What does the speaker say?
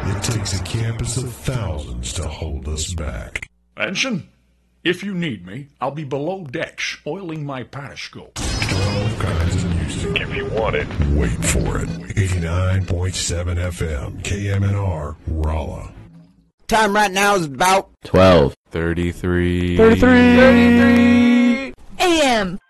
It takes a campus of thousands to hold us back. Benson, if you need me, I'll be below decks oiling my periscope. 12 kinds of music. If you want it. Wait for it. 89.7 FM, KMNR, Rolla. Time right now is about 12:33. 33 a.m.